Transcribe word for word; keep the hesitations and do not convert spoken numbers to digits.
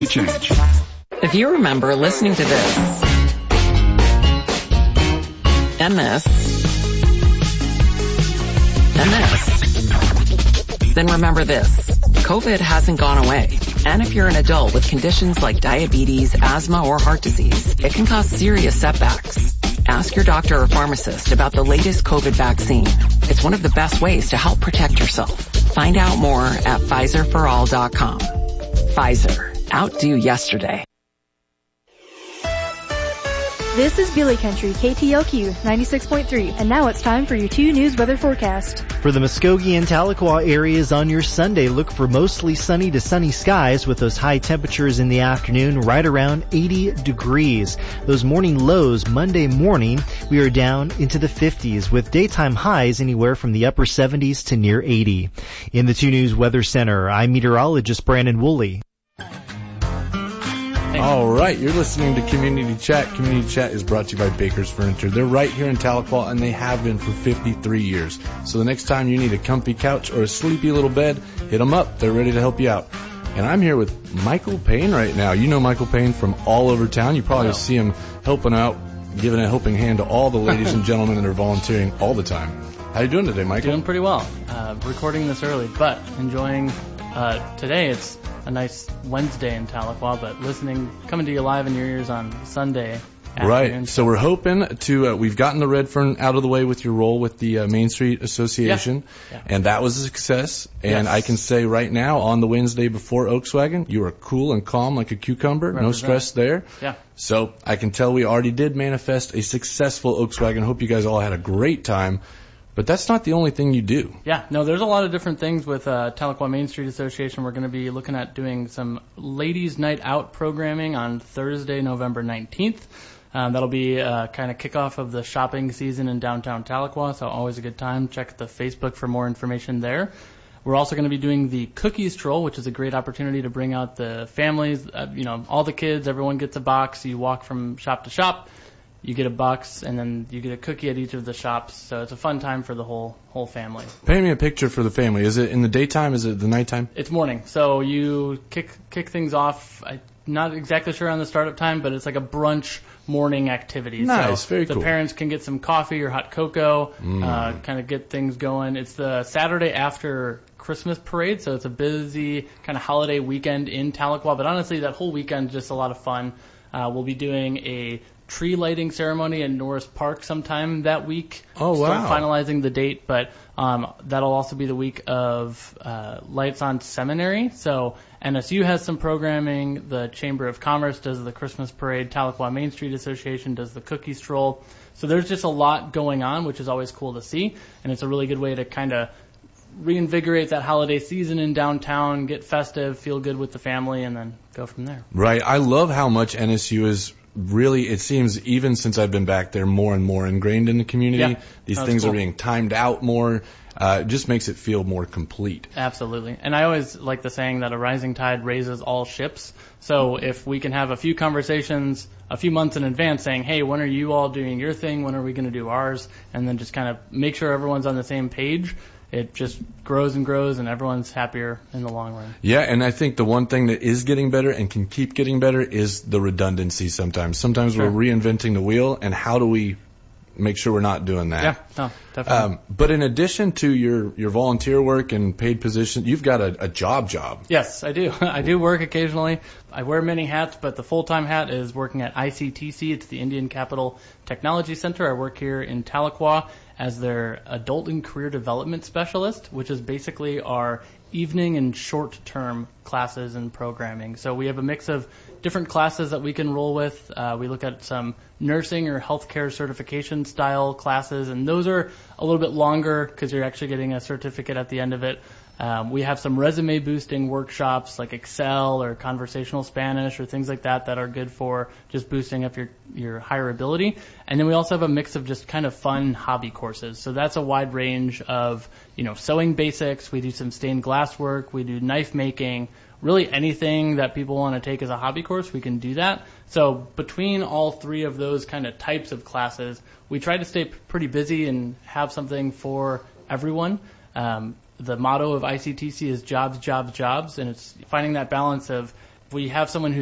Change. If you remember listening to this and this and this, then remember this. COVID hasn't gone away. And if you're an adult with conditions like diabetes, asthma, or heart disease, it can cause serious setbacks. Ask your doctor or pharmacist about the latest COVID vaccine. It's one of the best ways to help protect yourself. Find out more at Pfizer for all dot com. Pfizer. Outdo yesterday. This is Billy Country, K T L Q ninety-six point three, and now it's time for your two news weather forecast. For the Muskogee and Tahlequah areas on your Sunday, look for mostly sunny to sunny skies with those high temperatures in the afternoon right around eighty degrees. Those morning lows Monday morning, we are down into the fifties with daytime highs anywhere from the upper seventies to near eighty. In the two News Weather Center, I'm meteorologist Brandon Woolley. All right, you're listening to Community Chat. Community Chat is brought to you by Baker's Furniture. They're right here in Tahlequah, and they have been for fifty-three years. So the next time you need a comfy couch or a sleepy little bed, hit them up. They're ready to help you out. And I'm here with Michael Payne right now. You know Michael Payne from all over town. You probably see him helping out, giving a helping hand to all the ladies and gentlemen that are volunteering all the time. How you doing today, Michael? Doing pretty well. Uh, recording this early, but enjoying uh, today. It's a nice Wednesday in Tahlequah, but listening, coming to you live in your ears on Sunday afternoon. Right. So we're hoping to, uh, we've gotten the Redfern out of the way with your role with the uh, Main Street Association, yeah. Yeah. And that was a success. And yes. I can say right now, on the Wednesday before Oakswagon, you are cool and calm like a cucumber. Represent. No stress there. Yeah. So I can tell we already did manifest a successful Oakswagon. Hope you guys all had a great time. But that's not the only thing you do. Yeah, no, there's a lot of different things with uh, Tahlequah Main Street Association. We're going to be looking at doing some Ladies' Night Out programming on Thursday, November nineteenth. Um, that'll be uh, kind of kickoff of the shopping season in downtown Tahlequah, so always a good time. Check the Facebook for more information there. We're also going to be doing the cookie stroll, which is a great opportunity to bring out the families, uh, you know, all the kids. Everyone gets a box. You walk from shop to shop. You get a box, and then you get a cookie at each of the shops. So it's a fun time for the whole whole family. Paint me a picture for the family. Is it in the daytime? Is it the nighttime? It's morning. So you kick kick things off. I'm not exactly sure on the startup time, but it's like a brunch morning activity. Nice, so very the cool. The parents can get some coffee or hot cocoa, mm. uh, kind of get things going. It's the Saturday after Christmas parade, so it's a busy kind of holiday weekend in Tahlequah. But honestly, that whole weekend is just a lot of fun. Uh, we'll be doing a tree lighting ceremony in Norris Park sometime that week. Oh, wow. Still finalizing the date, but um, that'll also be the week of uh, Lights on Seminary. So N S U has some programming. The Chamber of Commerce does the Christmas parade. Tahlequah Main Street Association does the cookie stroll. So there's just a lot going on, which is always cool to see, and it's a really good way to kind of reinvigorate that holiday season in downtown, get festive, feel good with the family, and then go from there. Right. I love how much N S U is really, it seems, even since I've been back there, more and more ingrained in the community. Yeah, These that's things cool. are being timed out more. Uh, it just makes it feel more complete. Absolutely. And I always like the saying that a rising tide raises all ships. So if we can have a few conversations a few months in advance saying, hey, when are you all doing your thing? When are we going to do ours? And then just kind of make sure everyone's on the same page. It just grows and grows, and everyone's happier in the long run. Yeah, and I think the one thing that is getting better and can keep getting better is the redundancy sometimes. Sometimes sure. we're reinventing the wheel, and how do we make sure we're not doing that? Yeah, no, definitely. Um, but in addition to your, your volunteer work and paid position, you've got a, a job job. Yes, I do. I do work occasionally. I wear many hats, but the full-time hat is working at I C T C. It's the Indian Capital Technology Center. I work here in Tahlequah as their adult and career development specialist, which is basically our evening and short-term classes and programming. So we have a mix of different classes that we can roll with. Uh, we look at some nursing or healthcare certification style classes, and those are a little bit longer because you're actually getting a certificate at the end of it. Um, we have some resume boosting workshops like Excel or conversational Spanish or things like that that are good for just boosting up your, your hireability. And then we also have a mix of just kind of fun hobby courses. So that's a wide range of, you know, sewing basics. We do some stained glass work. We do knife making. Really anything that people want to take as a hobby course, we can do that. So between all three of those kind of types of classes, we try to stay pretty busy and have something for everyone. Um, the motto of I C T C is jobs, jobs, jobs, and it's finding that balance of we have someone who's